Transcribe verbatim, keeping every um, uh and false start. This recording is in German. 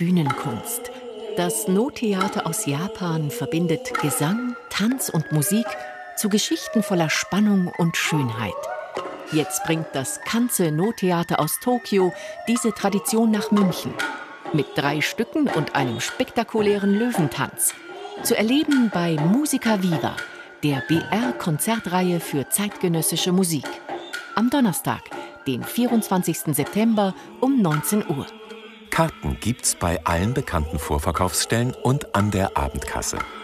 Bühnenkunst. Das No-Theater aus Japan verbindet Gesang, Tanz und Musik zu Geschichten voller Spannung und Schönheit. Jetzt bringt das Kanze No-Theater aus Tokio diese Tradition nach München. Mit drei Stücken und einem spektakulären Löwentanz. Zu erleben bei Musica Viva, der B R-Konzertreihe für zeitgenössische Musik. Am Donnerstag, den vierundzwanzigsten September um neunzehn Uhr. Karten gibt's bei allen bekannten Vorverkaufsstellen und an der Abendkasse.